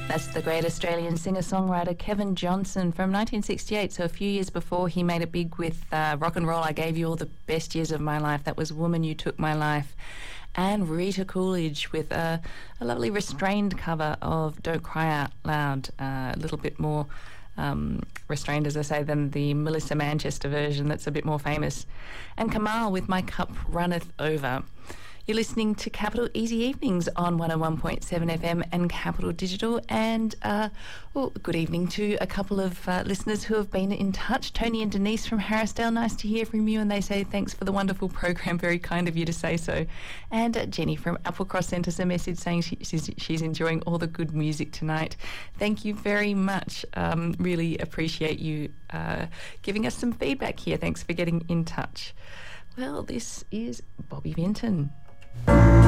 That's the great Australian singer-songwriter Kevin Johnson from 1968, so a few years before he made it big with Rock and Roll, I Gave You All the Best Years of My Life. That was Woman, You Took My Life. And Rita Coolidge with a lovely restrained cover of Don't Cry Out Loud, a little bit more restrained, as I say, than the Melissa Manchester version that's a bit more famous. And Kamal with My Cup Runneth Over. You're listening to Capital Easy Evenings on 101.7 FM and Capital Digital. And good evening to a couple of listeners who have been in touch. Tony and Denise from Harrisdale, nice to hear from you. And they say thanks for the wonderful program. Very kind of you to say so. And Jenny from Applecross sent us a message saying she's enjoying all the good music tonight. Thank you very much. Really appreciate you giving us some feedback here. Thanks for getting in touch. Well, this is Bobby Vinton.